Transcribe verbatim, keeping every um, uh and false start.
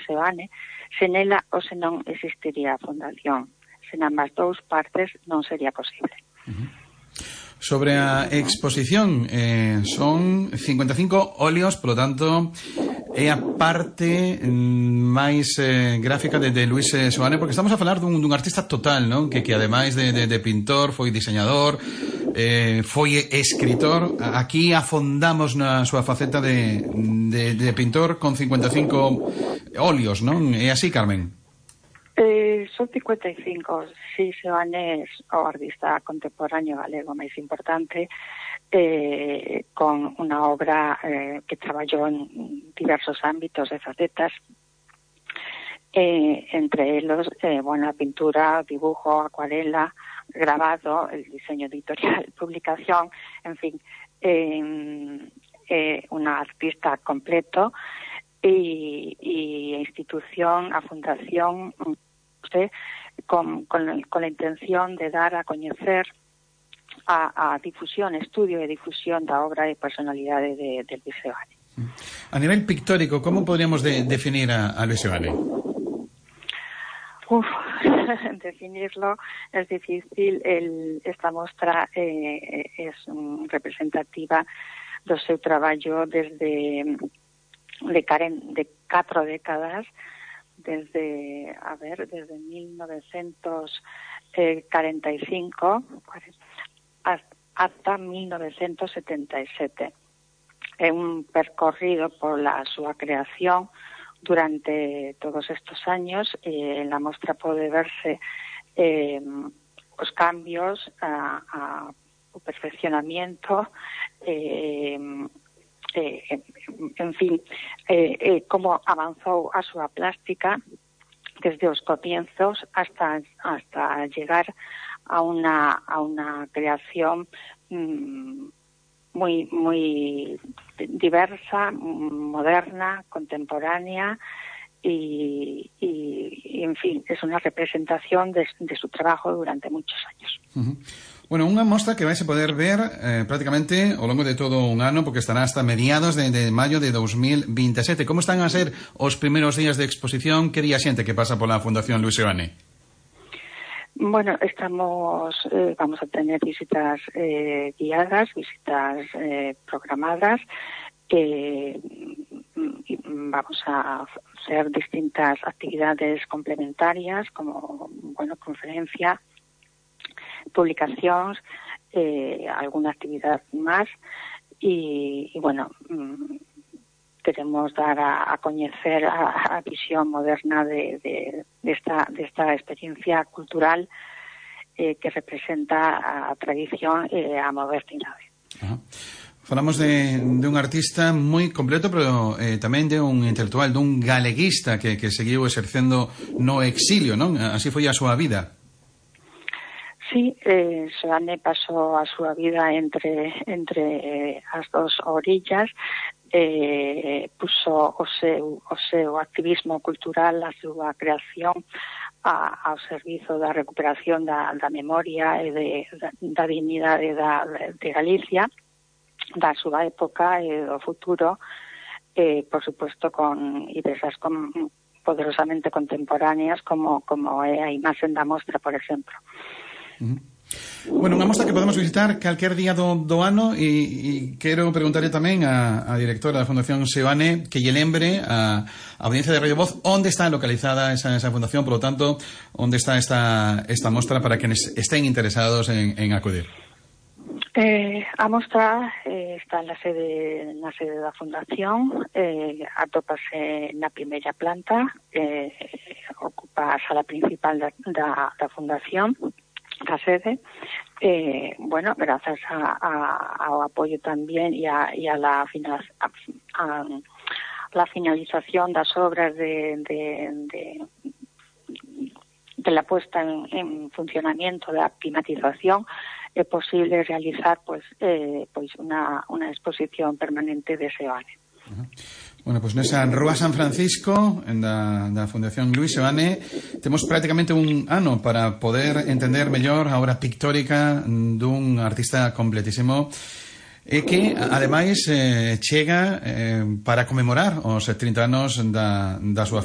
Seoane, sen ela ou se non existiría a fundación. Sen ambas dous partes non sería posible. Uh-huh. Sobre a exposición, eh, son cincuenta e cinco óleos, polo tanto, é a parte máis eh, gráfica de, de Luis Seoane, porque estamos a falar dun, dun artista total, non? Que, que ademais de, de, de pintor, foi diseñador, eh, foi escritor. Aquí afondamos na súa faceta de, de, de pintor con cincuenta e cinco óleos, non? É así, Carmen? Eh, son cincuenta e cinco, si, Seoane é o artista contemporáneo galego máis importante, eh, con unha obra eh, que traballou en diversos ámbitos e facetas, eh, entre elos, eh, bueno, a pintura, dibujo, acuarela, grabado, el diseño editorial, publicación, en fin, eh, eh, unha artista completo, y, y institución, a fundación, con, con, con la intención de dar a coñecer a, a difusión, estudio e difusión da obra e personalidade de, de Luis Seoane. A nivel pictórico, como podríamos de, definir a, a Luis Seoane? Uf, definirlo es difícil. El, esta mostra eh, es um, representativa do seu traballo desde de, caren, de catro décadas, desde, a ver, desde mil novecientos cuarenta y cinco hasta mil novecientos setenta y siete. É un percorrido por la súa creación durante todos estos años. Eh, en la mostra pode verse eh, os cambios, a, a, o perfeccionamiento, eh, Eh, en fin, eh, eh, como avanzou a súa plástica desde os comienzos hasta hasta llegar a una a una creación mmm, muy muy diversa, moderna, contemporánea y, y, y en fin, es una representación de, de su trabajo durante muchos años. Uh-huh. Bueno, unha mostra que vais a poder ver eh, prácticamente ao longo de todo un ano, porque estará hasta mediados de, de maio de dos mil veintisiete. Como están a ser os primeiros días de exposición? Que día xente que pasa pola Fundación Luis Seoane? Bueno, estamos, eh, vamos a tener visitas eh, guiadas, visitas eh, programadas, eh, y vamos a hacer distintas actividades complementarias, como, bueno, conferencia, publicacións, eh, alguna actividad máis e, e bueno, mm, queremos dar a, a coñecer a, a visión moderna de, de, de, esta, de esta experiencia cultural eh, que representa a tradición e a modernidade. Ajá. Falamos de, de un artista moi completo, pero eh, tamén de un intelectual, dun galeguista que, que seguiu exercendo no exilio, non? Así foi a súa vida. Sí, eh, Seoane pasou a súa vida entre entre eh, as dos orillas, eh, puso o seu, o seu activismo cultural, a súa creación a, ao servizo da recuperación da, da memoria e de, da, da dignidade da, de Galicia, da súa época e do futuro, eh, por supuesto con ideas con, poderosamente contemporáneas como, como é a imaxe da mostra, por exemplo. Uh-huh. Bueno, unha mostra que podemos visitar calquer día do, do ano e, e quero preguntarle tamén a, a directora da Fundación Seoane que lle lembre a, a audiencia de Radio Voz onde está localizada esa, esa fundación, por lo tanto, onde está esta, esta mostra para quienes estén interesados en, en acudir. Eh, a mostra eh, está na sede, na sede da Fundación, eh, atópase na primeira planta, eh, ocupa a sala principal da, da, da Fundación, la sede, eh, bueno, gracias a, a, ao apoyo también y a, y a, la, final, a, a la finalización das obras de, de, de, de la puesta en, en funcionamiento de la climatización, es posible realizar pues, eh, pues una, una exposición permanente de Seoane. Uh-huh. Bueno, pois pues nesa Rúa San Francisco, en da, da Fundación Luis Seoane, temos prácticamente un ano para poder entender mellor a obra pictórica dun artista completísimo e que, ademais, eh, chega eh, para conmemorar os trinta anos da, da súa